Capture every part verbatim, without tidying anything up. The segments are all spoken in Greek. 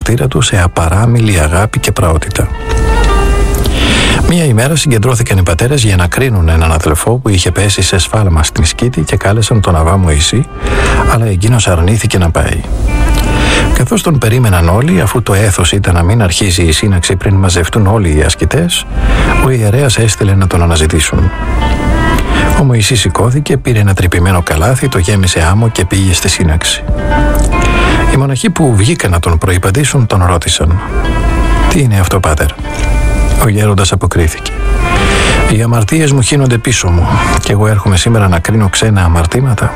χαρακτήρα του σε απαράμιλη αγάπη και πραότητα. Μία ημέρα συγκεντρώθηκαν οι πατέρες για να κρίνουν έναν αδελφό που είχε πέσει σε σφάλμα στην σκήτη και κάλεσαν τον Αββά Μωυσή, αλλά εκείνος αρνήθηκε να πάει. Καθώς τον περίμεναν όλοι, αφού το έθος ήταν να μην αρχίσει η σύναξη πριν μαζευτούν όλοι οι ασκητές, ο ιερέας έστειλε να τον αναζητήσουν. Ο Μωυσής σηκώθηκε, πήρε ένα τρυπημένο καλάθι, το γέμισε άμμο και πήγε στη σύναξη. Οι μοναχοί που βγήκαν να τον προϋπαντήσουν τον ρώτησαν: «Τι είναι αυτό, πάτερ?» Ο γέροντας αποκρίθηκε: «Οι αμαρτίες μου χύνονται πίσω μου και εγώ έρχομαι σήμερα να κρίνω ξένα αμαρτήματα».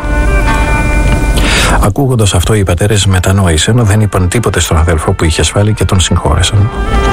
Ακούγοντας αυτό, οι πατέρες μετανόησαν, δεν είπαν τίποτε στον αδελφό που είχε ασφάλει και τον συγχώρεσαν.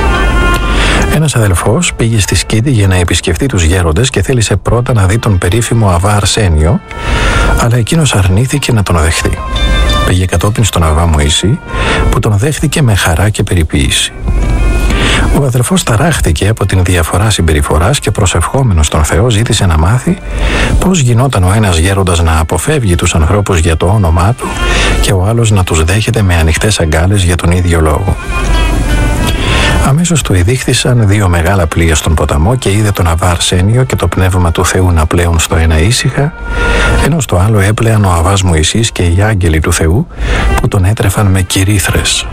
Ένας αδελφός πήγε στη σκήτη για να επισκεφτεί τους γέροντες και θέλησε πρώτα να δει τον περίφημο Αββά Αρσένιο, αλλά εκείνος αρνήθηκε να τον δεχτεί. Πήγε κατόπιν στον Αββά Μωυσή, που τον δέχτηκε με χαρά και περιποίηση. Ο αδελφός ταράχτηκε από την διαφορά συμπεριφοράς και προσευχόμενος τον Θεό ζήτησε να μάθει πώς γινόταν ο ένας γέροντας να αποφεύγει τους ανθρώπους για το όνομά του και ο άλλος να τους δέχεται με ανοιχτές αγκάλες για τον ίδιο λόγο. Αμέσως του ειδίχθησαν δύο μεγάλα πλοία στον ποταμό και είδε τον Αββά Αρσένιο και το πνεύμα του Θεού να πλέουν στο ένα ήσυχα, ενώ στο άλλο έπλεαν ο Αββάς Μωυσής και οι άγγελοι του Θεού που τον έτρεφαν με κυρίθρες.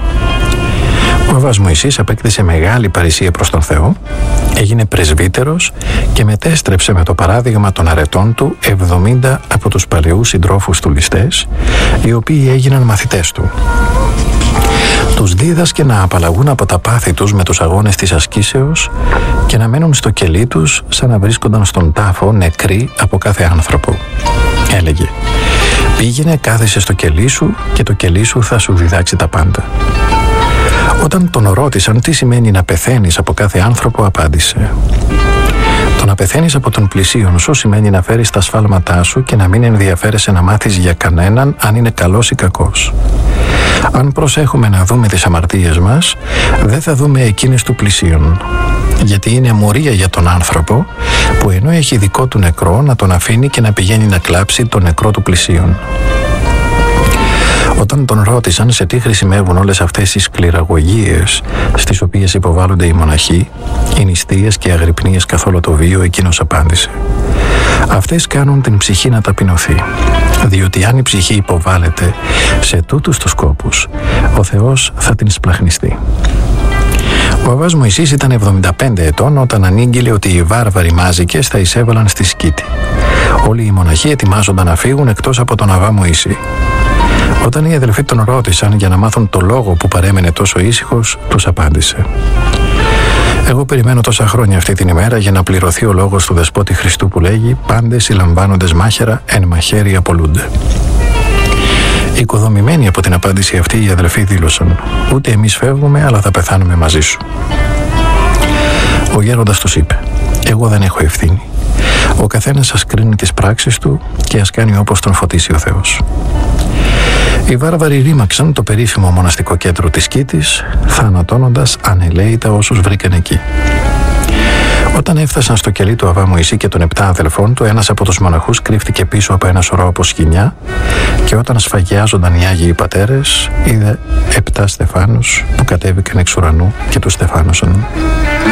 Ο Αββάς Μωυσής απέκτησε μεγάλη παρησία προς τον Θεό, έγινε πρεσβύτερος και μετέστρεψε με το παράδειγμα των αρετών του εβδομήντα από τους παλαιούς συντρόφους του ληστές, οι οποίοι έγιναν μαθητές του. Τους δίδασκε να απαλλαγούν από τα πάθη τους με τους αγώνες της ασκήσεως και να μένουν στο κελί τους σαν να βρίσκονταν στον τάφο νεκροί από κάθε άνθρωπο. Έλεγε: «Πήγαινε, κάθεσαι στο κελί σου και το κελί σου θα σου διδάξει τα πάντα». Όταν τον ρώτησαν τι σημαίνει να πεθαίνεις από κάθε άνθρωπο, απάντησε: «Το να πεθαίνεις από τον πλησίον σου σημαίνει να φέρεις τα σφάλματά σου και να μην ενδιαφέρεσαι να μάθεις για κανέναν αν είναι καλός ή κακός. Αν προσέχουμε να δούμε τις αμαρτίες μας, δεν θα δούμε εκείνες του πλησίον. Γιατί είναι μορία για τον άνθρωπο που ενώ έχει δικό του νεκρό να τον αφήνει και να πηγαίνει να κλάψει το νεκρό του πλησίον». Όταν τον ρώτησαν σε τι χρησιμεύουν όλες αυτές οι σκληραγωγίες στις οποίες υποβάλλονται οι μοναχοί, οι νηστείες και οι αγρυπνίες καθ' όλο το βίο, εκείνος απάντησε: «Αυτές κάνουν την ψυχή να ταπεινωθεί, διότι αν η ψυχή υποβάλλεται σε τούτους τους σκόπους, ο Θεός θα την σπλαχνιστεί». Ο Αββάς Μωυσής ήταν εβδομήντα πέντε ετών όταν ανήγγειλε ότι οι βάρβαροι μάζικες θα εισέβαλαν στη σκήτη. Όλοι οι μοναχοί ετοιμάζονταν να φύγουν εκτός από τον Αββά Μωυσή. Όταν οι αδελφοί τον ρώτησαν για να μάθουν το λόγο που παρέμενε τόσο ήσυχος, τους απάντησε: «Εγώ περιμένω τόσα χρόνια αυτή την ημέρα για να πληρωθεί ο λόγος του Δεσπότη Χριστού που λέγει «Πάντες συλλαμβάνοντες μάχαιρα εν μαχαίρι απολούνται». Οικοδομημένοι από την απάντηση αυτή, οι αδελφοί δήλωσαν: «Ούτε εμείς φεύγουμε, αλλά θα πεθάνουμε μαζί σου». Ο γέροντας τους είπε: «Εγώ δεν έχω ευθύνη. Ο καθένας ας κρίνει τις πράξεις του και ας κάνει όπως τον φωτίσει ο Θεός». Οι βάρβαροι ρήμαξαν το περίφημο μοναστικό κέντρο της Σκήτης, θανατώνοντας ανελαίητα όσους βρήκαν εκεί. Όταν έφτασαν στο κελί του Αββά Μωυσή και των επτά αδελφών του, ένας από τους μοναχούς κρύφτηκε πίσω από ένα σωρό από σκοινιά και όταν σφαγιάζονταν οι Άγιοι Πατέρες, είδε επτά στεφάνους που κατέβηκαν εξ ουρανού και τους στεφάνωσαν.